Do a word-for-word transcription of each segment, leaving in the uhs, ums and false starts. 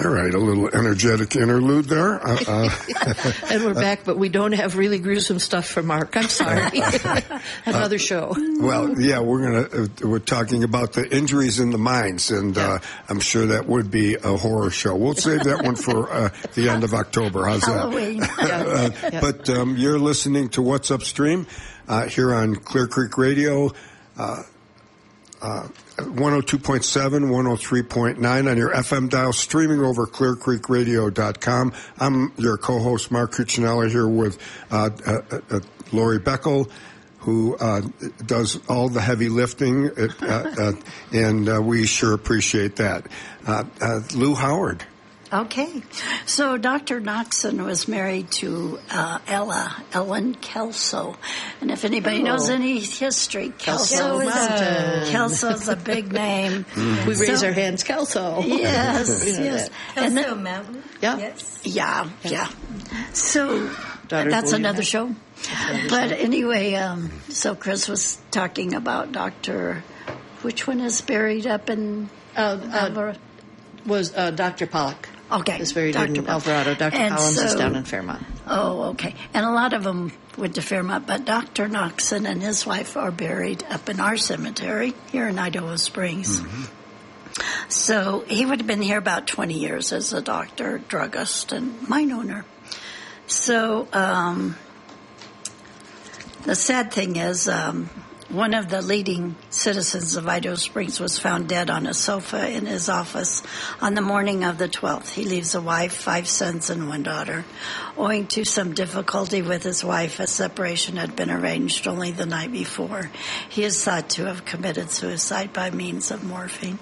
All right, a little energetic interlude there. Uh, uh, and we're back, but we don't have really gruesome stuff for Mark. I'm sorry. Another uh, show. Well, yeah, we're gonna uh, we're talking about the injuries in the mines, and yeah. uh, I'm sure that would be a horror show. We'll save that one for uh, the end of October. How's Halloween. that? uh, yeah. But um, you're listening to What's Upstream uh, here on Clear Creek Radio. Uh, uh, one oh two point seven, one oh three point nine on your F M dial, streaming over clear creek radio dot com. I'm your co-host, Mark Cuccinella, here with uh, uh, uh, Lori Beckel, who uh, does all the heavy lifting, uh, uh, and uh, we sure appreciate that. Uh, uh, Lou Howard. Okay. So Doctor Noxon was married to uh, Ella, Ellen Kelso. And if anybody oh. knows any history, Kelso, Kelso is Mountain. Kelso's a big name. Mm. We so, raise our hands, Kelso. Yes, yes. Kelso and the, Mountain? Yeah. Yes. Yeah, yeah. yeah. So Daughter, that's another show. Another but show. anyway, um, so Chris was talking about Doctor, which one is buried up in uh, uh, was uh, Doctor Pollock. Okay. Is buried Doctor in Alvarado. Doctor And Collins so, is down in Fairmont. Oh, okay. And a lot of them went to Fairmont, but Doctor Noxon and his wife are buried up in our cemetery here in Idaho Springs. Mm-hmm. So he would have been here about twenty years as a doctor, druggist, and mine owner. So um, the sad thing is, um, one of the leading citizens of Idaho Springs was found dead on a sofa in his office on the morning of the twelfth. He leaves a wife, five sons, and one daughter. Owing to some difficulty with his wife, a separation had been arranged only the night before. He is thought to have committed suicide by means of morphine.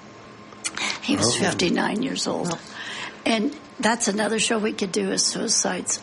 He was oh. fifty-nine years old. Oh. And that's another show we could do is suicides.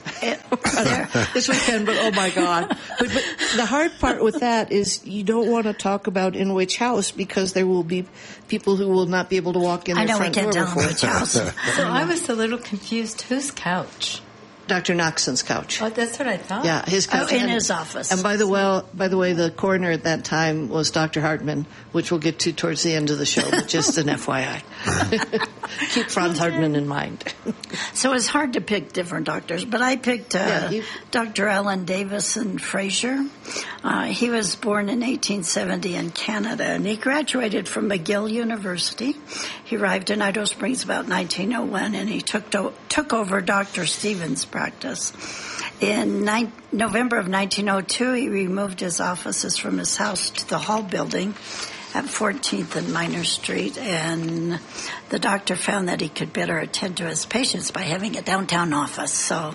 This weekend, but oh my God. But, but the hard part with that is you don't want to talk about in which house because there will be people who will not be able to walk in I their know front we can't door tell before. them which house. So I was a little confused. Whose couch? Doctor Noxon's couch. Oh, that's what I thought. Yeah, his couch. Oh, in and, his office. And by the well, by the way, the coroner at that time was Doctor Hartman, which we'll get to towards the end of the show, but just an F Y I. Keep Franz Hartman in mind. So it's hard to pick different doctors, but I picked uh, yeah, you, Doctor Alan Davison Fraser. Uh, he was born in eighteen seventy in Canada, and he graduated from McGill University. He arrived in Idaho Springs about nineteen oh one, and he took to, took over Doctor Stevens' practice. In ni- November of nineteen oh two, he removed his offices from his house to the Hall Building at fourteenth and Minor Street, and the doctor found that he could better attend to his patients by having a downtown office. So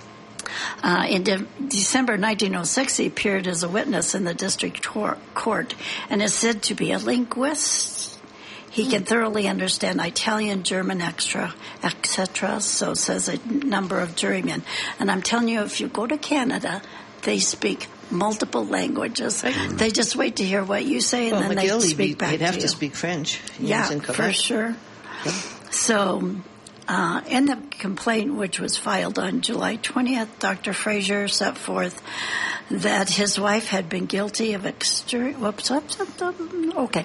uh, in de- December nineteen oh six, he appeared as a witness in the district tor- court and is said to be a linguist. He can thoroughly understand Italian, German, extra, et cetera, so says a number of jurymen. And I'm telling you, if you go to Canada, they speak multiple languages. Right. They just wait to hear what you say, and well, then McGill, they speak he'd, back he'd to you. have to speak French. Yeah, for sure. Yeah. So uh, in the complaint, which was filed on July twentieth, Doctor Fraser set forth that his wife had been guilty of extreme... Whoops, whoops, whoops, okay.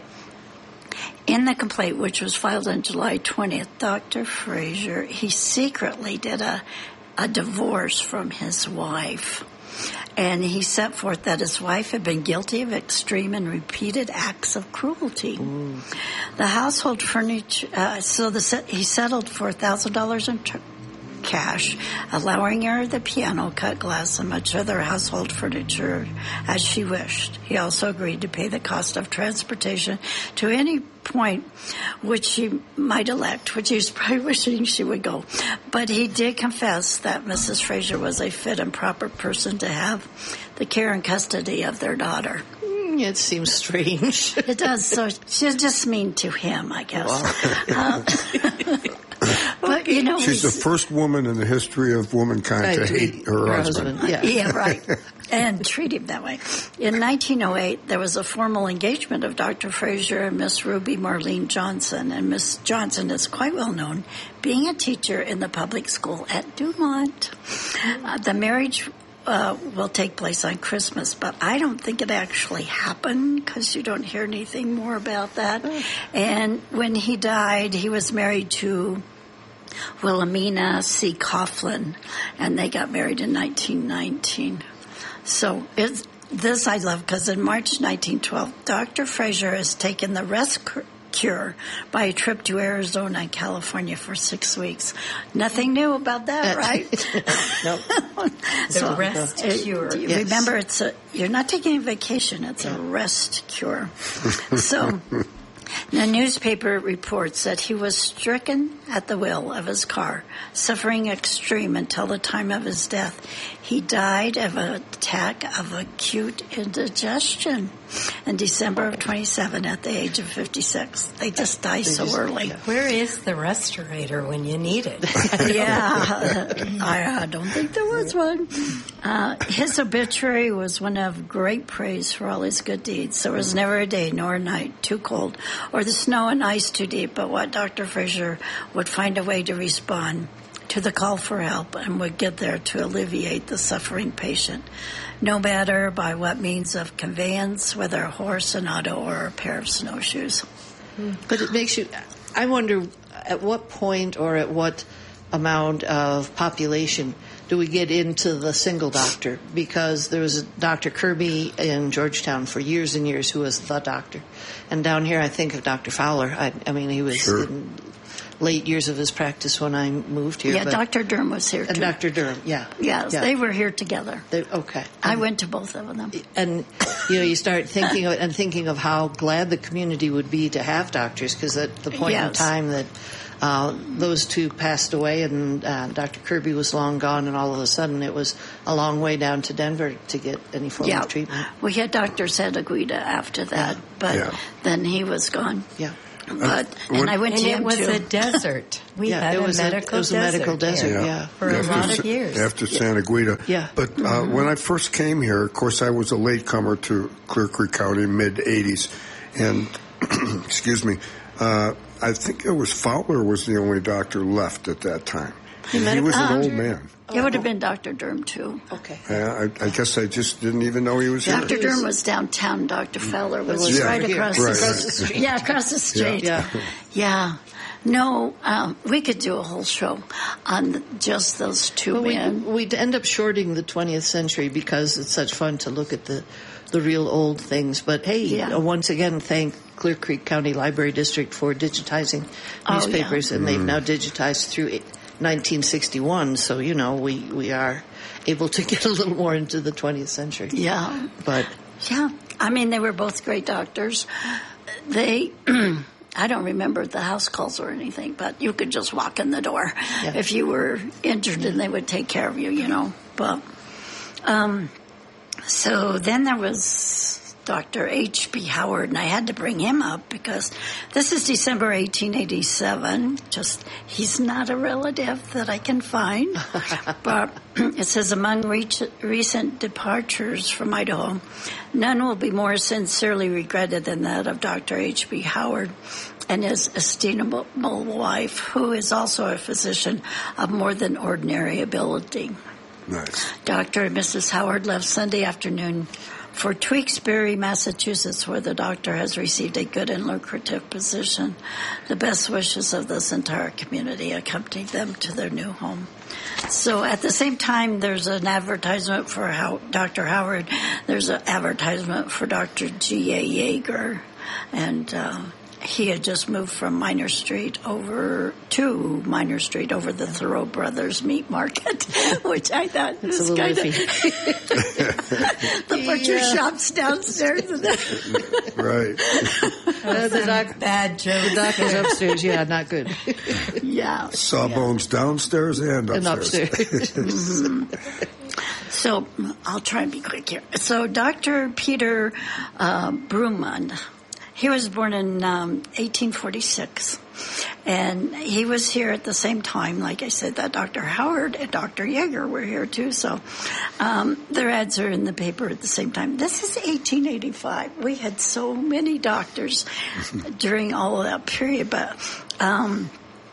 In the complaint, which was filed on July twentieth, Doctor Fraser, he secretly did a, a divorce from his wife. And he set forth that his wife had been guilty of extreme and repeated acts of cruelty. Mm. The household furniture, uh, so the, he settled for one thousand dollars in tr- cash, allowing her the piano, cut glass, and much other household furniture as she wished. He also agreed to pay the cost of transportation to any point which she might elect, which he was probably wishing she would go. But he did confess that Missus Fraser was a fit and proper person to have the care and custody of their daughter. It seems strange. It does. So she's just mean to him, I guess. Wow. Uh, but, you know, she's the first woman in the history of womankind right, to hate her, her husband. husband. Yeah. yeah, right. And treat him that way. In nineteen oh eight, there was a formal engagement of Doctor Fraser and Miss Ruby Marlene Johnson. And Miss Johnson is quite well known, being a teacher in the public school at Dumont. Uh, the marriage uh, will take place on Christmas, but I don't think it actually happened because you don't hear anything more about that. And when he died, he was married to Wilhelmina C. Coughlin, and they got married in nineteen nineteen. So it's, this I love because in March nineteen twelve, Doctor Fraser has taken the rest cure by a trip to Arizona and California for six weeks. Nothing new about that, right? No. The So, rest uh, cure. you Yes. Remember, it's a, you're not taking a vacation, it's a rest cure. So the newspaper reports that he was stricken at the wheel of his car, suffering extreme until the time of his death. He died of an attack of acute indigestion in December of twenty-seven at the age of fifty-six. They just die so just- early. yeah. Where is the restorator when you need it? Yeah, I uh, don't think there was one. Uh, his obituary was one of great praise for all his good deeds. There was never a day nor a night too cold or the snow and ice too deep, but what Doctor Fraser would find a way to respond to the call for help and would get there to alleviate the suffering patient, no matter by what means of conveyance, whether a horse, an auto, or a pair of snowshoes. But it makes you, I wonder at what point or at what amount of population do we get into the single doctor? Because there was a Doctor Kirby in Georgetown for years and years who was the doctor. And down here I think of Doctor Fowler. I, I mean, he was Sure. in late years of his practice when I moved here. Yeah, but- Doctor Durham was here, And too. Doctor Durham, yeah. Yes, yeah. they were here together. They- okay. I went to both of them. And, you know, you start thinking of it and thinking of how glad the community would be to have doctors, because at the point in Yes. time that uh, those two passed away and uh, Doctor Kirby was long gone, and all of a sudden it was a long way down to Denver to get any form Yeah, of treatment. we had Doctor Santaguida after that, but Yeah. then he was gone. Yeah. But what- and I went And to it him was too. a desert. We Yeah, had it a was a- medical it was a desert medical desert, here yeah. for a After lot Sa- of years. After Santa Guida. Yeah. But uh, when I first came here, of course, I was a latecomer to Clear Creek County, mid eighties. And, excuse me, uh, I think it was Fowler was the only doctor left at that time. And he was an old man. It would have been Doctor Durham too. Okay. Yeah, I, I guess I just didn't even know he was here. Doctor Durham was downtown. Doctor Fowler was was Yeah. right over here. across, Right, the, right. Across the street. Yeah, across the street. Yeah. Yeah. No, um, we could do a whole show on just those two Well, we, men. we'd end up shorting the twentieth century because it's such fun to look at the, the real old things. But hey, Yeah. uh, once again, thank Clear Creek County Library District for digitizing Oh, newspapers, yeah. and they've now digitized through it- nineteen sixty-one. So, you know, we, we are able to get a little more into the twentieth century. Yeah. But Yeah, I mean, they were both great doctors. They, I don't remember the house calls or anything, but you could just walk in the door Yeah. if you were injured, and they would take care of you, you know. But, um, so then there was Doctor H B Howard, and I had to bring him up because this is December eighteen eighty-seven. Just, he's not a relative that I can find. But it says, among reach, recent departures from Idaho, none will be more sincerely regretted than that of Doctor H B Howard and his estimable wife, who is also a physician of more than ordinary ability. Nice. Doctor and Missus Howard left Sunday afternoon for Tewksbury, Massachusetts, where the doctor has received a good and lucrative position. The best wishes of this entire community accompanied them to their new home. So at the same time, there's an advertisement for How- Doctor Howard. There's an advertisement for Doctor G A Yeager. And uh, he had just moved from Minor Street over to Minor Street over the Thoreau Brothers Meat Market, which I thought it's a was little kind of... iffy. The butcher Yeah. shop's downstairs. Right. Uh, the, doc, Bad joke. the doctor's upstairs, yeah, not good. Yeah. Sawbones downstairs and And upstairs. upstairs. So I'll try and be quick here. So Doctor Peter uh, Brumann, he was born in um, eighteen forty-six. And he was here at the same time, like I said, that Doctor Howard and Doctor Yeager were here too. So um, their ads are in the paper at the same time. This is eighteen eighty-five. We had so many doctors during all of that period, but um,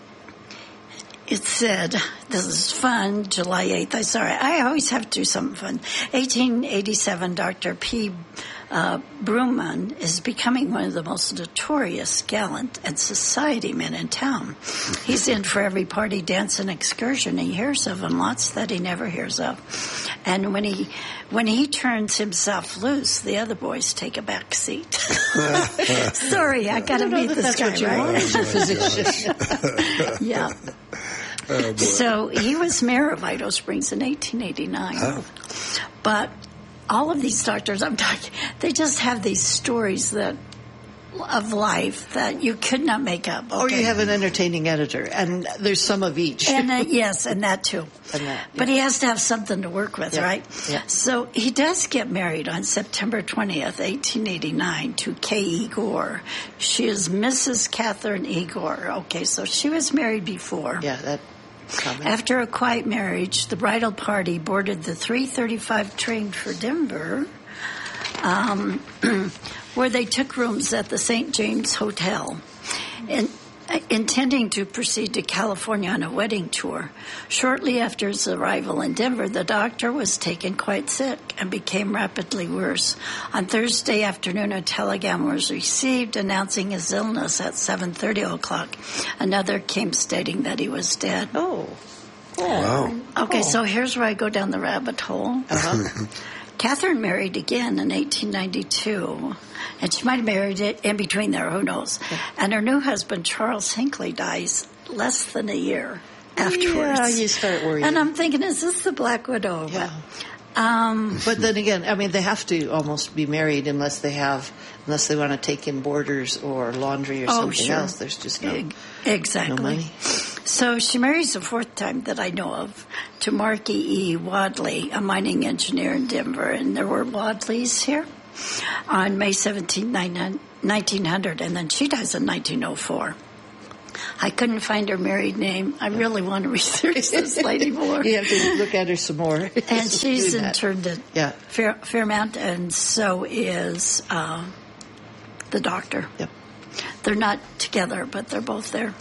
it said, this is fun, July eighth. I'm sorry, I always have to do something fun. eighteen eighty-seven, Doctor P. uh, Broomman is becoming one of the most notorious gallant and society men in town. He's in for every party, dance, and excursion he hears of, and lots that he never hears of. And when he when he turns himself loose, the other boys take a back seat. Sorry, I got to meet that this that's guy, what you right? want as your physician. Yeah. Oh, boy. So he was mayor of Idaho Springs in eighteen eighty-nine. Oh. But all of these doctors I'm talking, they just have these stories that of life that you could not make up. Or okay? you have an entertaining editor, and there's some of each. And uh, yes, and that too. And that, But yeah. he has to have something to work with, Yeah, right? yeah. So he does get married on September twentieth, eighteen eighty-nine to Kay Igor. She is Missus Catherine Igor. Okay, so she was married before. Yeah, that comment. After a quiet marriage, the bridal party boarded the three thirty-five train for Denver, um, where they took rooms at the Saint James Hotel, and, uh, intending to proceed to California on a wedding tour. Shortly after his arrival in Denver, the doctor was taken quite sick and became rapidly worse. On Thursday afternoon, a telegram was received announcing his illness at seven thirty o'clock. Another came stating that he was dead. Oh. Wow. Okay, Oh. so here's where I go down the rabbit hole. Uh-huh. Catherine married again in eighteen ninety-two, and she might have married it in between there, who knows. And her new husband, Charles Hinckley, dies less than a year afterwards. Yeah, you start worrying. And I'm thinking, is this the Black Widow? Yeah. Um, But then again, I mean, they have to almost be married unless they have, unless they want to take in boarders or laundry or Oh, something sure. else. There's just no, e- exactly. no money. So she marries a fourth time that I know of to Marky E. Wadley, a mining engineer in Denver. And there were Wadleys here on May seventeenth, nineteen hundred, and then she dies in nineteen oh four. I couldn't find her married name. I really want to research this lady more. You have to look at her some more. And she's Do that. interned at Yeah. Fair, Fairmount, and so is uh, the doctor. Yep. They're not together, but they're both there.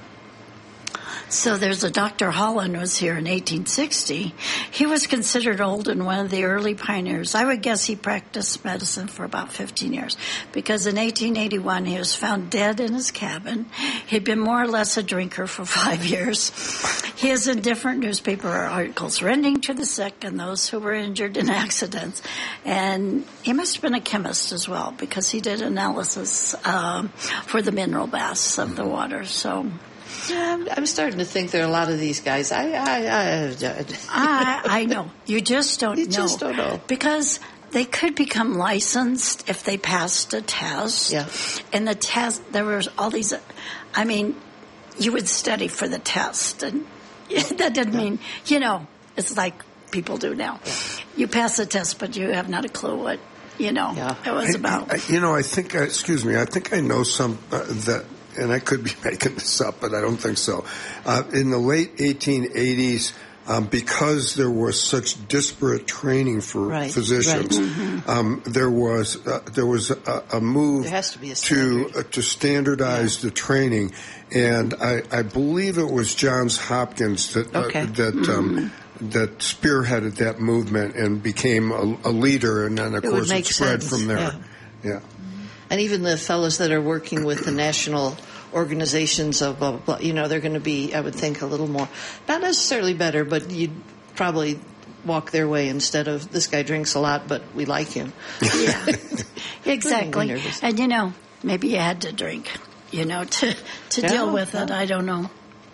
So there's a Doctor Holland was here in eighteen sixty. He was considered old and one of the early pioneers. I would guess he practiced medicine for about fifteen years because in eighteen eighty-one he was found dead in his cabin. He'd been more or less a drinker for five years. He is in different newspaper articles rending to the sick and those who were injured in accidents. And he must have been a chemist as well because he did analysis um, for the mineral baths of the water. So... Yeah, I'm, I'm starting to think there are a lot of these guys. I, I, I, I, I know. You just don't You know. just don't know. Because they could become licensed if they passed a test. Yeah. And the test, there was all these, I mean, you would study for the test. And that didn't mean, you know, it's like people do now. You pass the test, but you have not a clue what, you know, Yeah. it was I- about. I- you know, I think, uh, excuse me, I think I know some uh, that, and I could be making this up, but I don't think so. Uh, in the late eighteen eighties, um, because there was such disparate training for Right, physicians, right. um, there was uh, there was a, a move There has to be a to standard. uh, to standardize the training, and I, I believe it was Johns Hopkins that uh, Okay. that. Um, That spearheaded that movement and became a, a leader, and then of It would course it make spread sense, from there. yeah. Yeah. And even the fellows that are working with the national organizations of blah, blah, blah, you know, they're going to be, I would think, a little more, not necessarily better, but you'd probably walk their way instead of this guy drinks a lot, but we like him. Yeah, exactly. nervous. And you know, maybe you had to drink, you know, to to Yeah, deal with it. yeah. I don't know.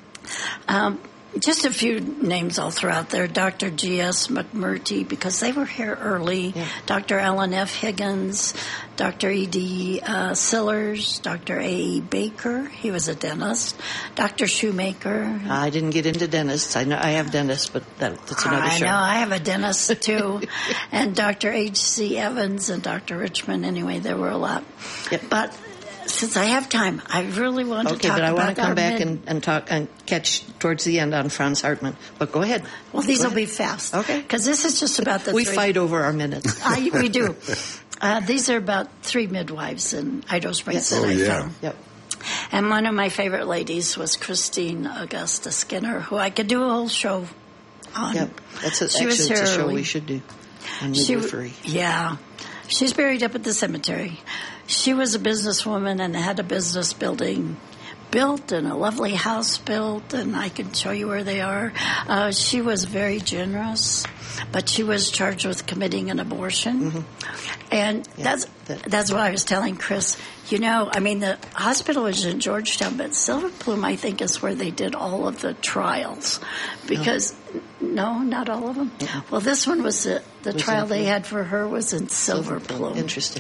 Um, just a few names I'll throw out there. Doctor G S McMurtry, because they were here early. Yeah. Doctor Alan F. Higgins, Doctor E D Uh, Sillers, Doctor A E Baker, he was a dentist. Doctor Shoemaker. I didn't get into dentists. I know I have dentists, but that, that's another I show. know, I have a dentist too. And Doctor H C Evans and Doctor Richmond. Anyway, there were a lot. Yep. But since I have time, I really want Okay, to talk but I about want to come our back mid- and, and talk and catch towards the end on Franz Hartmann. But go ahead. Well, these Go will ahead. be fast. Okay. Because this is just about the We three. fight over our minutes. I, we do. Uh, these are about three midwives in Idaho Springs Yes. that Oh, I yeah. found. Yep. And one of my favorite ladies was Christine Augusta Skinner, who I could do a whole show on. Yep. That's a, She actually was it's a here show early. we should do on She, midwifery. yeah. She's buried up at the cemetery. She was a businesswoman and had a business building built and a lovely house built, and I can show you where they are. Uh, she was very generous, but she was charged with committing an abortion. Mm-hmm. And yeah, that's that. that's what I was telling Chris. You know, I mean, the hospital was in Georgetown, but Silver Plume, I think, is where they did all of the trials. Because, no, no not all of them. Yeah. Well, this one was the, the was trial they had for her was in Silver, Silver Plume. Plume. Interesting.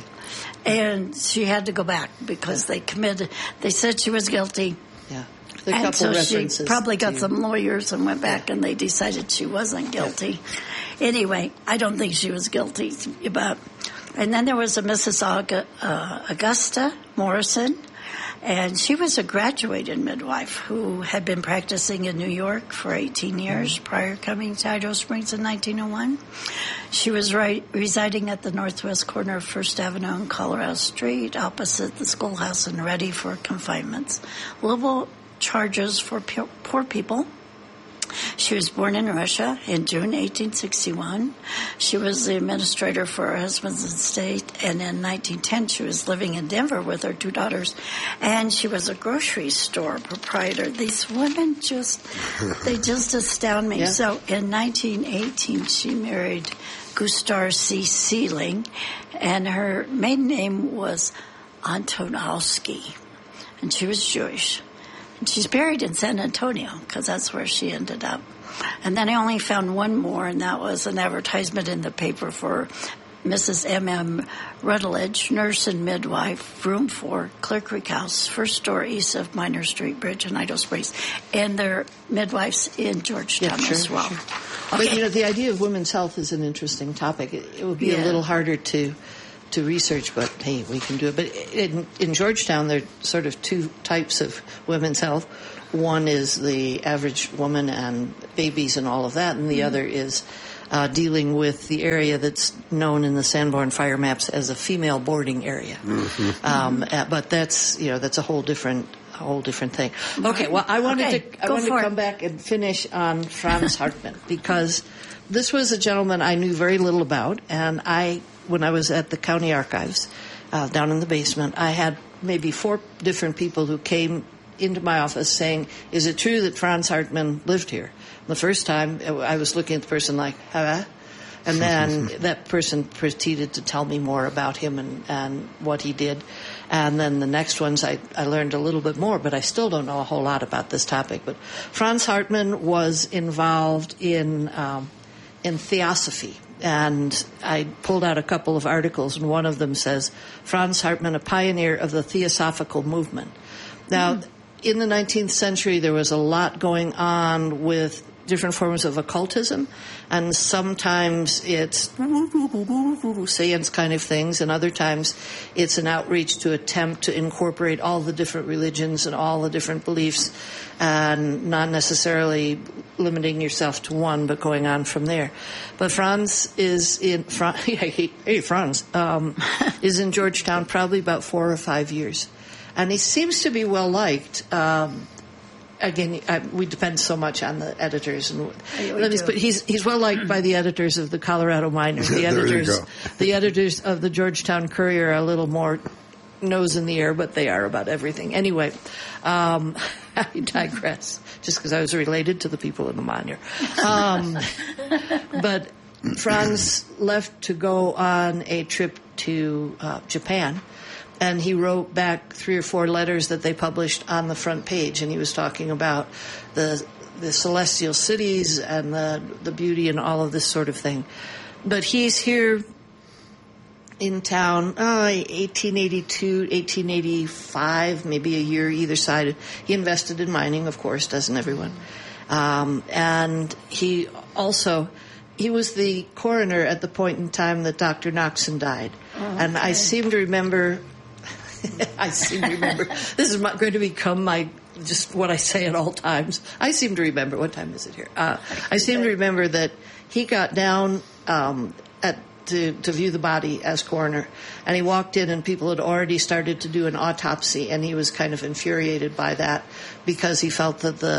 And she had to go back because yeah. they committed, they said she was guilty. Yeah. A and so she probably got some lawyers and went back yeah. and they decided she wasn't guilty. Yeah. Anyway, I don't think she was guilty. But, and then there was a Missus Augusta, uh, Augusta Morrison, and she was a graduated midwife who had been practicing in New York for eighteen years mm-hmm. prior to coming to Idaho Springs in nineteen oh one. She was right, residing at the northwest corner of First Avenue and Colorado Street, opposite the schoolhouse and ready for confinements. Level charges for poor people. She was born in Russia in June eighteen sixty-one. She was the administrator for her husband's estate, and in nineteen ten she was living in Denver with her two daughters, and she was a grocery store proprietor. These women just, they just astound me. Yeah. So in nineteen eighteen she married Gustar C. Seeling, and her maiden name was Antonowski, and she was Jewish. And she's buried in San Antonio because that's where she ended up. And then I only found one more, and that was an advertisement in the paper for Missus M M Rutledge, nurse and midwife, room four, Clear Creek House, first door east of Minor Street Bridge in Idaho Springs. And they're midwives in Georgetown yeah, sure, as well. Sure. Okay. But, you know, the idea of women's health is an interesting topic. It, it would be yeah. a little harder to to research, but hey, we can do it. But in, in Georgetown, there are sort of two types of women's health. One is the average woman and babies and all of that, and the mm-hmm. other is uh, dealing with the area that's known in the Sanborn fire maps as a female boarding area. Mm-hmm. Um, but that's, you know, that's a whole different a whole different thing. Okay, well, I wanted okay, to I wanted to come it. back and finish on Franz Hartmann because this was a gentleman I knew very little about, and I. When I was at the county archives uh, down in the basement, I had maybe four different people who came into my office saying, is it true that Franz Hartmann lived here? The first time, I was looking at the person like, huh? And then that person proceeded to tell me more about him and, and what he did. And then the next ones, I, I learned a little bit more, but I still don't know a whole lot about this topic. But Franz Hartmann was involved in um, in theosophy. And I pulled out a couple of articles, and one of them says, Franz Hartmann, a pioneer of the Theosophical movement. Now, mm. in the nineteenth century, there was a lot going on with different forms of occultism, and sometimes it's seance kind of things, and other times it's an outreach to attempt to incorporate all the different religions and all the different beliefs, and not necessarily limiting yourself to one, but going on from there. But Franz is in Franz, hey Franz um, is in Georgetown probably about four or five years, and he seems to be well liked. Um, Again, I, we depend so much on the editors, and but he's he's well liked by the editors of the Colorado Miner. The editors, the editors of the Georgetown Courier are a little more nose in the air, but they are about everything. Anyway, um, I digress. Just because I was related to the people in the Miner, um, but Franz left to go on a trip to uh, Japan. And he wrote back three or four letters that they published on the front page, and he was talking about the the celestial cities and the the beauty and all of this sort of thing. But he's here in town, uh, eighteen eighty-two, eighteen eighty-five, maybe a year either side. He invested in mining, of course, doesn't everyone? Um, and he also, he was the coroner at the point in time that Doctor Noxon died. Oh, okay. And I seem to remember... I seem to remember. This is going to become my just what I say at all times. I seem to remember. What time is it here? Uh, I seem to remember that he got down um, at to, to view the body as coroner, and he walked in, and people had already started to do an autopsy, and he was kind of infuriated by that because he felt that the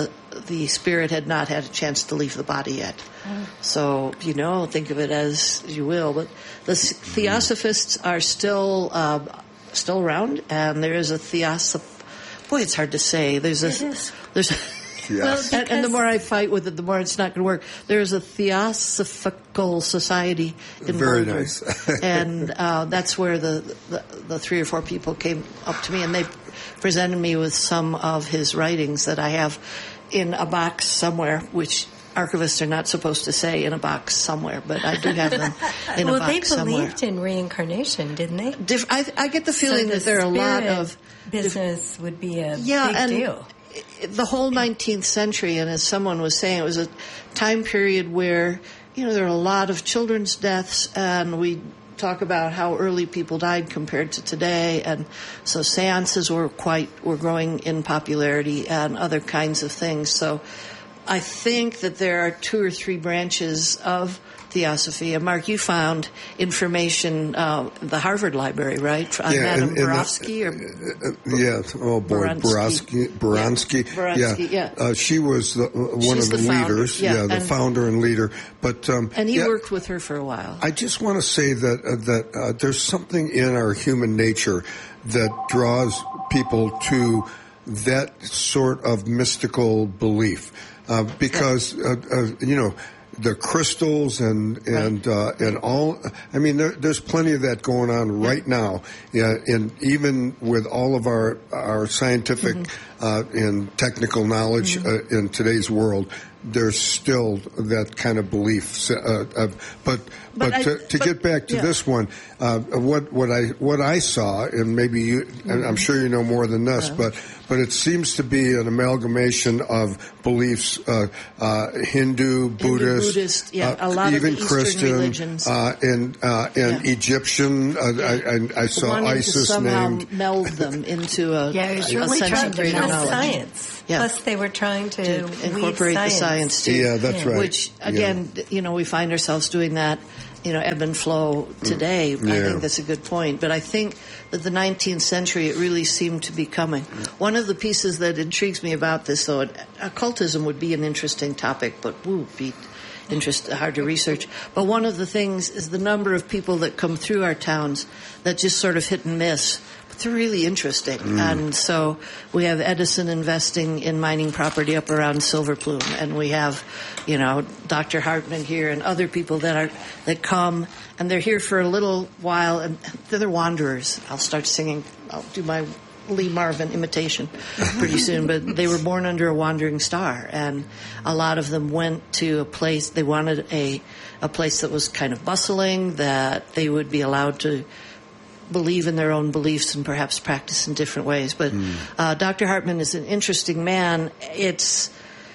the spirit had not had a chance to leave the body yet. Mm. So, you know, think of it as you will. But the Theosophists are still uh, still around, and there is a Theosoph... Boy, it's hard to say. There's a... There's a Yes. Well, and, and the more I fight with it, the more it's not going to work. There's a Theosophical Society in Very Boulder, nice. and uh, that's where the, the the three or four people came up to me, and they presented me with some of his writings that I have in a box somewhere, which archivists are not supposed to say in a box somewhere, but I do have them in well, a box somewhere. Well, they believed in reincarnation, didn't they? Dif- I, I get the feeling so the that there are a lot of business dif- would be a yeah, big and deal. The whole nineteenth century, and as someone was saying, it was a time period where, you know, there are a lot of children's deaths, and we talk about how early people died compared to today, and so seances were quite, were growing in popularity and other kinds of things. So I think that there are two or three branches of Theosophy. And Mark, you found information, uh, the Harvard Library, right? On yeah, Madame and, and Borofsky? Or, uh, uh, yeah, oh boy, Boronsky. Boronsky. Boronsky, yeah. yeah. Uh, she was the, uh, one She's of the, the founder, leaders, yeah, yeah, the and, founder and leader. But um, and he yeah, worked with her for a while. I just want to say that uh, that uh, there's something in our human nature that draws people to that sort of mystical belief, uh, because uh, uh, you know. The crystals and and uh, and all. I mean, there, there's plenty of that going on right now. Yeah, and even with all of our our scientific mm-hmm. uh, and technical knowledge mm-hmm. uh, in today's world, there's still that kind of belief. Uh, of, but but, but I, to, to but, get back to yeah. this one, uh, what what I what I saw, and maybe you, mm-hmm. I'm sure you know more than this, uh-huh. but. But it seems to be an amalgamation of beliefs, uh, uh, Hindu, Buddhist, Hindu, Buddhist yeah, uh, a lot even of the Christian, Eastern religions. Uh, and, uh, and Yeah. Egyptian. Uh, Yeah. I, I, I saw Wanting ISIS to somehow named. meld them into a, Yeah, he was a really sense trying of to greater meld Plus knowledge. science. Yeah. Plus they were trying to, To weave incorporate science. the science too. Yeah, that's right. Which again, Yeah. you know, we find ourselves doing that, you know, ebb and flow today. Yeah. I think that's a good point. But I think that the nineteenth century, it really seemed to be coming. One of the pieces that intrigues me about this, though, it, occultism would be an interesting topic, but would be interest, hard to research. But one of the things is the number of people that come through our towns that just sort of hit and miss. But they're really interesting. Mm. And so we have Edison investing in mining property up around Silver Plume, and we have, you know, Doctor Hartman here and other people that are that come, and they're here for a little while, and they're wanderers. I'll start singing. I'll do my Lee Marvin imitation pretty soon, but they were born under a wandering star, and a lot of them went to a place, they wanted a a place that was kind of bustling, that they would be allowed to believe in their own beliefs and perhaps practice in different ways. But mm. uh, Doctor Hartman is an interesting man. It's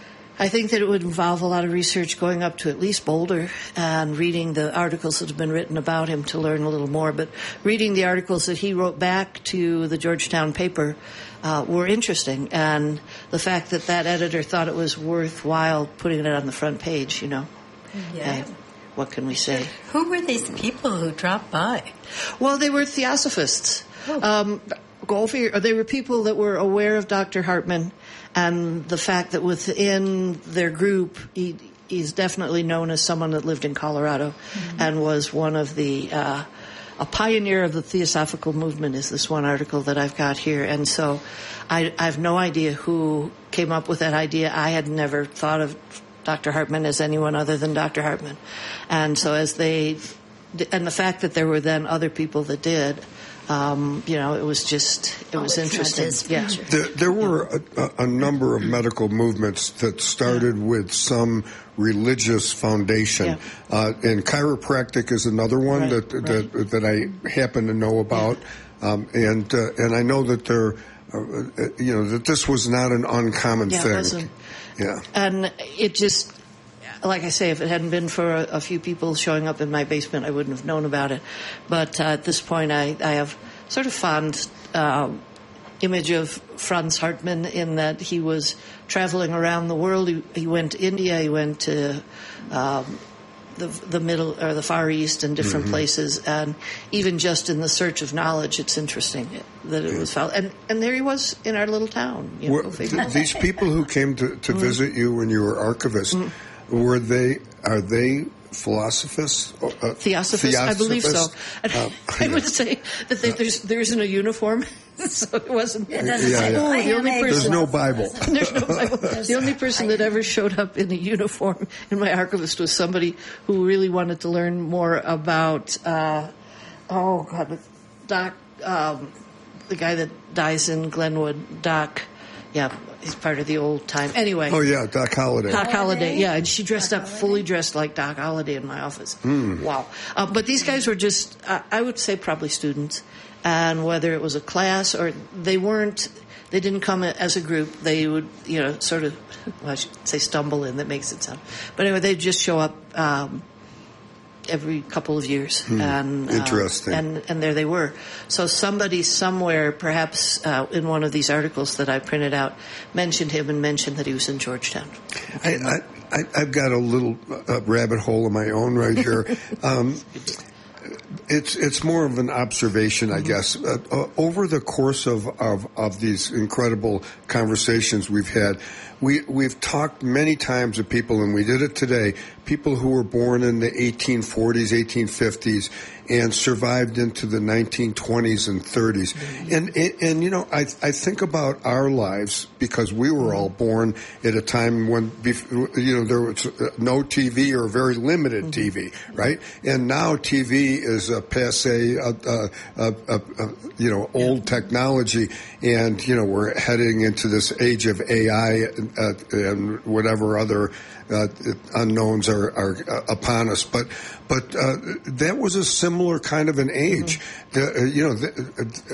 I think that it would involve a lot of research going up to at least Boulder and reading the articles that have been written about him to learn a little more. But reading the articles that he wrote back to the Georgetown paper uh, were interesting. And the fact that that editor thought it was worthwhile putting it on the front page, you know. Yeah. And what can we say? Who were these people who dropped by? Well, they were Theosophists. Oh. Um, go figure. They were people that were aware of Doctor Hartman and the fact that within their group, he, he's definitely known as someone that lived in Colorado mm-hmm. and was one of the, uh, a pioneer of the Theosophical movement is this one article that I've got here. And so I, I have no idea who came up with that idea. I had never thought of Doctor Hartman as anyone other than Doctor Hartman. And so as they, and the fact that there were then other people that did, Um, you know, it was just, it was oh, interesting. Yeah. There, there were a, a number of medical movements that started yeah. with some religious foundation. Yeah. Uh, and chiropractic is another one right, that, right. that that I happen to know about. Yeah. Um, and uh, and I know that there, uh, you know, that this was not an uncommon yeah, thing. It wasn't. Yeah. And it just, like I say, if it hadn't been for a, a few people showing up in my basement, I wouldn't have known about it. But uh, at this point, I, I have sort of fond uh, image of Franz Hartmann in that he was traveling around the world. He, he went to India, he went to um, the the middle or the Far East and different Mm-hmm. places, and even just in the search of knowledge, it's interesting that it was found. And and there he was in our little town. You know, Were, go figure. th- these people who came to, to visit you when you were archivist, were they, are they philosophers? Uh, Theosophists, I believe so. And Uh, I would say that they, there's there isn't a uniform, so it wasn't. It doesn't Yeah, say yeah. Oh, the only There's There's person. no Bible. There's no Bible. The only person that ever showed up in a uniform in my archivist was somebody who really wanted to learn more about, uh, oh God, Doc, um, the guy that dies in Glenwood, Doc, yeah, he's part of the old time. Anyway. Oh, yeah, Doc Holliday. Doc Holliday, yeah, and she dressed up, fully dressed like Doc Holliday in my office. Wow. Uh, but these guys were just, uh, I would say probably students, and whether it was a class or they weren't, they didn't come as a group, they would, you know, sort of, well, I should say stumble in, that makes it sound. But anyway, they'd just show up um, every couple of years. and uh, Interesting. and and there they were. So somebody somewhere, perhaps uh, in one of these articles that I printed out, mentioned him and mentioned that he was in Georgetown. I, I, I, I've got a little uh, rabbit hole of my own right here. Um, it's it's more of an observation, I guess. Uh, uh, over the course of, of, of these incredible conversations we've had, we we've talked many times to people, and we did it today. People who were born in the eighteen forties, eighteen fifties, and survived into the nineteen twenties and thirties. And, and, and you know, I, I think about our lives because we were all born at a time when, bef- you know, there was no T V or very limited T V, right? And now T V is a passe, a, a, a, a, a, you know, old technology. And, you know, we're heading into this age of A I uh, and whatever other uh, unknowns are, are uh, upon us. But but uh, that was a similar kind of an age. Mm-hmm. Uh, you know, th-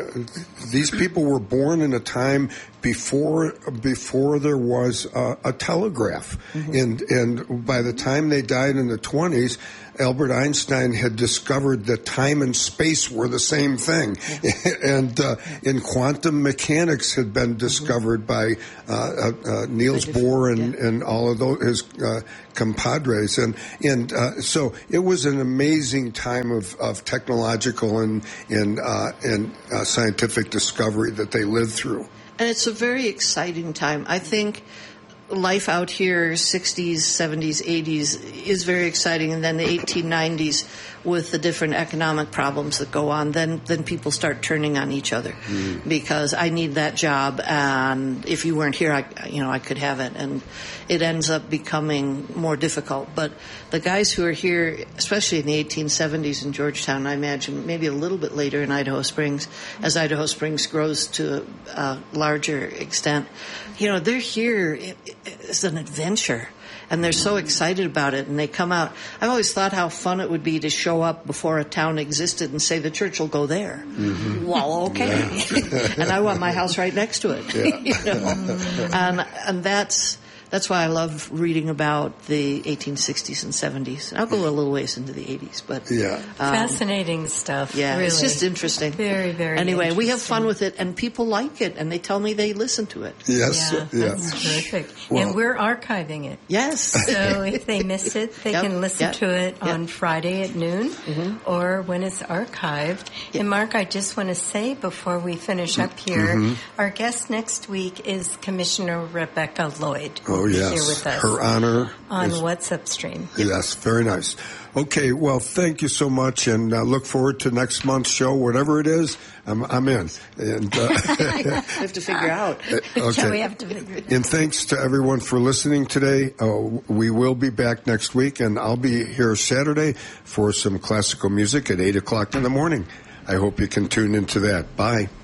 uh, these people were born in a time before before there was uh, a telegraph, mm-hmm. and and by the time they died in the twenties, Albert Einstein had discovered that time and space were the same thing, yeah. and uh, in quantum mechanics had been discovered by uh, uh, uh, Niels Bohr and, yeah. and all of those his uh, compadres, and and uh, so it was an amazing time of, of technological and and uh, and uh, scientific discovery that they lived through. And it's a very exciting time. I think life out here, sixties, seventies, eighties, is very exciting. And then the eighteen nineties, with the different economic problems that go on, then then people start turning on each other. Mm. Because I need that job, and if you weren't here, I, you know, I could have it. And it ends up becoming more difficult. But the guys who are here, especially in the eighteen seventies in Georgetown, I imagine maybe a little bit later in Idaho Springs, as Idaho Springs grows to a larger extent, you know, they're here. It, it's an adventure. And they're so excited about it, and they come out. I've always thought how fun it would be to show up before a town existed and say the church will go there. Mm-hmm. Well, okay. Yeah. And I want my house right next to it. Yeah. You know? and and that's that's why I love reading about the eighteen sixties and seventies. I'll go a little ways into the eighties, but yeah, um, fascinating stuff. Yeah, really. It's just interesting. Very, very. Anyway, we have fun with it, and people like it, and they tell me they listen to it. Yes, yeah, yeah. that's terrific. Well, and we're archiving it. Yes. So if they missed it, they Yep, can listen yep, to it yep. on Friday at noon, mm-hmm. or when it's archived. Yep. And Mark, I just want to say before we finish up here, mm-hmm. our guest next week is Commissioner Rebecca Lloyd. Oh yes, here with us. Her honor on is, What's Upstream. Yes, very nice. Okay, well, thank you so much, and uh, look forward to next month's show. Whatever it is, I'm, I'm in. And uh, we have to figure out. Okay. Yeah, we have to figure it out. And thanks to everyone for listening today. Uh, we will be back next week, and I'll be here Saturday for some classical music at eight o'clock in the morning. I hope you can tune into that. Bye.